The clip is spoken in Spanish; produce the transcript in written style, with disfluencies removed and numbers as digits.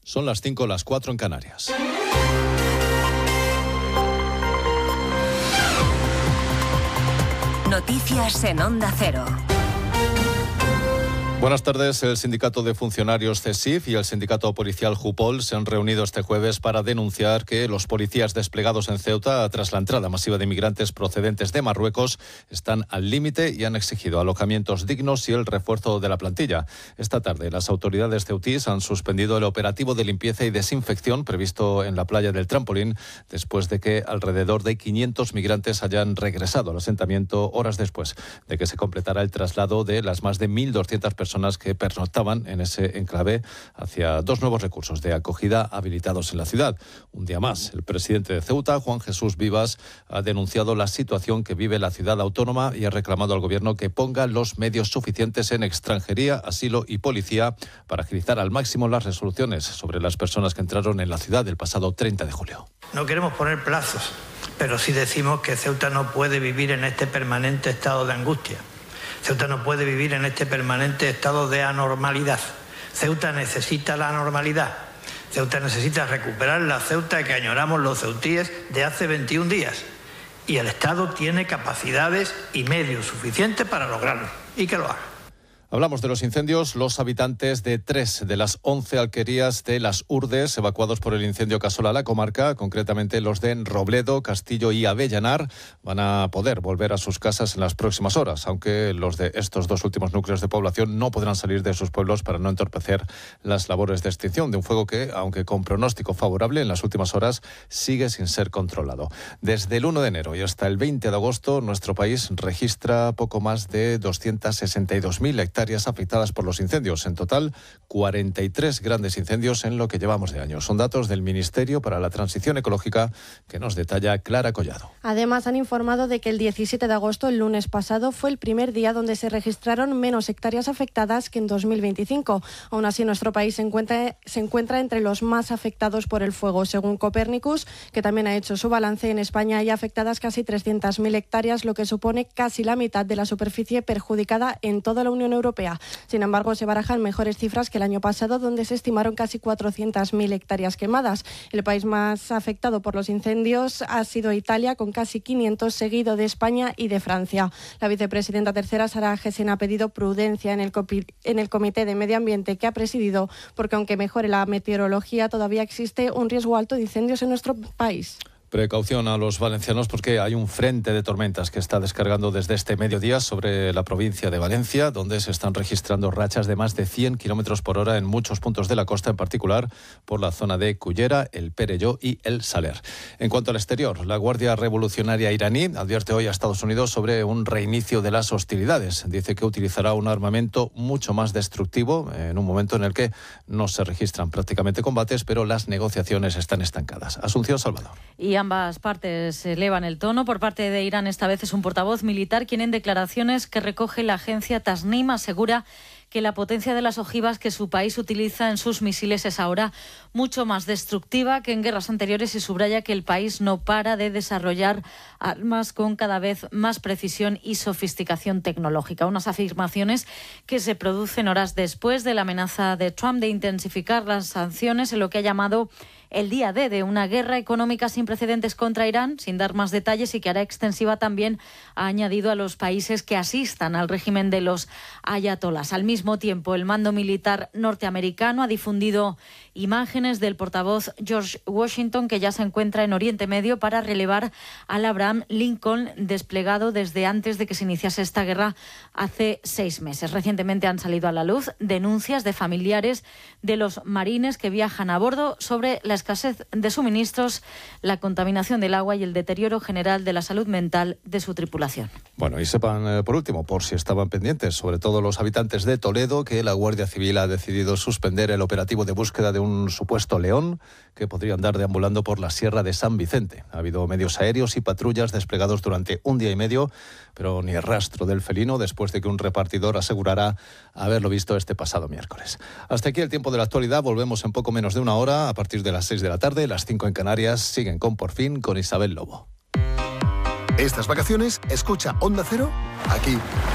Son las 5, las 4 en Canarias. Noticias en Onda Cero. Buenas tardes. El sindicato de funcionarios CESIF y el sindicato policial Jupol se han reunido este jueves para denunciar que los policías desplegados en Ceuta tras la entrada masiva de inmigrantes procedentes de Marruecos están al límite y han exigido alojamientos dignos y el refuerzo de la plantilla. Esta tarde las autoridades ceutís han suspendido el operativo de limpieza y desinfección previsto en la playa del Trampolín después de que alrededor de 500 migrantes hayan regresado al asentamiento horas después de que se completara el traslado de las más de 1.200 personas que pernoctaban en ese enclave hacia 2 nuevos recursos de acogida habilitados en la ciudad. Un día más, el presidente de Ceuta, Juan Jesús Vivas, ha denunciado la situación que vive la ciudad autónoma y ha reclamado al gobierno que ponga los medios suficientes en extranjería, asilo y policía para agilizar al máximo las resoluciones sobre las personas que entraron en la ciudad el pasado 30 de julio. No queremos poner plazos, pero sí decimos que Ceuta no puede vivir en este permanente estado de angustia. Ceuta no puede vivir en este permanente estado de anormalidad. Ceuta necesita la normalidad. Ceuta necesita recuperar la Ceuta que añoramos los ceutíes de hace 21 días. Y el Estado tiene capacidades y medios suficientes para lograrlo. Y que lo haga. Hablamos de los incendios. Los habitantes de 3 de las 11 alquerías de Las Urdes, evacuados por el incendio que asola la comarca, concretamente los de Robledo, Castillo y Avellanar, van a poder volver a sus casas en las próximas horas, aunque los de estos 2 últimos núcleos de población no podrán salir de sus pueblos para no entorpecer las labores de extinción de un fuego que, aunque con pronóstico favorable, en las últimas horas sigue sin ser controlado. Desde el 1 de enero y hasta el 20 de agosto, nuestro país registra poco más de 262.000 hectáreas afectadas por los incendios. En total, 43 grandes incendios en lo que llevamos de año. Son datos del Ministerio para la Transición Ecológica que nos detalla Clara Collado. Además, han informado de que el 17 de agosto, el lunes pasado, fue el primer día donde se registraron menos hectáreas afectadas que en 2025. Aún así, nuestro país se encuentra entre los más afectados por el fuego. Según Copernicus, que también ha hecho su balance, en España hay afectadas casi 300.000 hectáreas, lo que supone casi la mitad de la superficie perjudicada en toda la Unión Europea. Sin embargo, se barajan mejores cifras que el año pasado, donde se estimaron casi 400.000 hectáreas quemadas. El país más afectado por los incendios ha sido Italia, con casi 500, seguido de España y de Francia. La vicepresidenta tercera, Sara Gessen, ha pedido prudencia en el Comité de Medio Ambiente que ha presidido, porque aunque mejore la meteorología, todavía existe un riesgo alto de incendios en nuestro país. Precaución a los valencianos porque hay un frente de tormentas que está descargando desde este mediodía sobre la provincia de Valencia, donde se están registrando rachas de más de 100 kilómetros por hora en muchos puntos de la costa, en particular por la zona de Cullera, el Perelló y el Saler. En cuanto al exterior, la Guardia Revolucionaria iraní advierte hoy a Estados Unidos sobre un reinicio de las hostilidades. Dice que utilizará un armamento mucho más destructivo en un momento en el que no se registran prácticamente combates, pero las negociaciones están estancadas. Asunción Salvador. Y ambas partes elevan el tono. Por parte de Irán, esta vez es un portavoz militar quien, en declaraciones que recoge la agencia Tasnim, asegura que la potencia de las ojivas que su país utiliza en sus misiles es ahora mucho más destructiva que en guerras anteriores y subraya que el país no para de desarrollar armas con cada vez más precisión y sofisticación tecnológica. Unas afirmaciones que se producen horas después de la amenaza de Trump de intensificar las sanciones en lo que ha llamado el día D de una guerra económica sin precedentes contra Irán, sin dar más detalles, y que hará extensiva también, ha añadido, a los países que asistan al régimen de los ayatolás. Al mismo tiempo, el mando militar norteamericano ha difundido imágenes del portavoz George Washington, que ya se encuentra en Oriente Medio para relevar al Abraham Lincoln, desplegado desde antes de que se iniciase esta guerra hace 6 meses. Recientemente han salido a la luz denuncias de familiares de los marines que viajan a bordo sobre la escasez de suministros, la contaminación del agua y el deterioro general de la salud mental de su tripulación. Bueno, y sepan, por último, por si estaban pendientes, sobre todo los habitantes de Toledo, que la Guardia Civil ha decidido suspender el operativo de búsqueda de un supuesto león que podría andar deambulando por la Sierra de San Vicente. Ha habido medios aéreos y patrullas desplegados durante 1 día y medio, pero ni rastro del felino después de que un repartidor asegurara haberlo visto este pasado miércoles. Hasta aquí el tiempo de la actualidad. Volvemos en poco menos de 1 hora, a partir de las 6 de la tarde. Las 5 en Canarias siguen con Por Fin, con Isabel Lobo. Estas vacaciones, escucha Onda Cero aquí.